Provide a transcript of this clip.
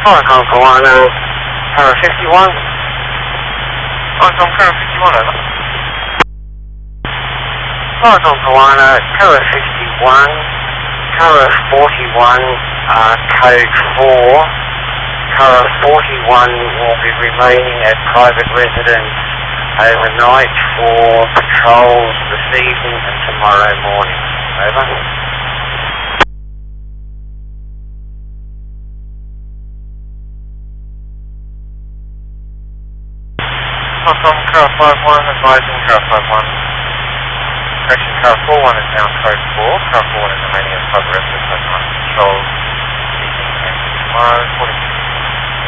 Flight Concord 1, Tower 51. Flight Concord 51, over. Flight Concord 1, Tower 51, Tower 41, code 4. Tower 41 will be remaining at private residence overnight for patrols this evening and tomorrow morning. Over. From car 51, advising car 51. Correction, car 41 is now code 4. Car 41 is remaining at private residence overnight patrols this evening and tomorrow.